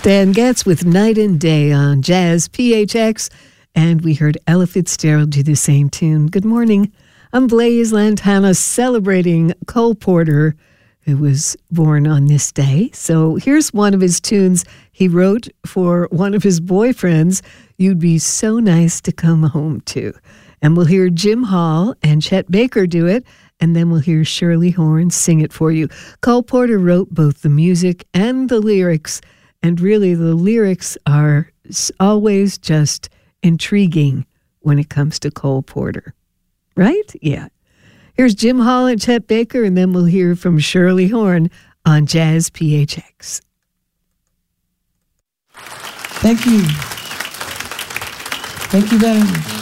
Stan Getz with Night and Day on Jazz PHX, and we heard Ella Fitzgerald do the same tune. Good morning. I'm Blaise Lantana celebrating Cole Porter, who was born on this day. So here's one of his tunes he wrote for one of his boyfriends, You'd Be So Nice to Come Home To. And we'll hear Jim Hall and Chet Baker do it, and then we'll hear Shirley Horn sing it for you. Cole Porter wrote both the music and the lyrics, and really the lyrics are always just intriguing when it comes to Cole Porter. Right? Yeah. Here's Jim Hall and Chet Baker, and then we'll hear from Shirley Horn on Jazz PHX. Thank you. Thank you very much.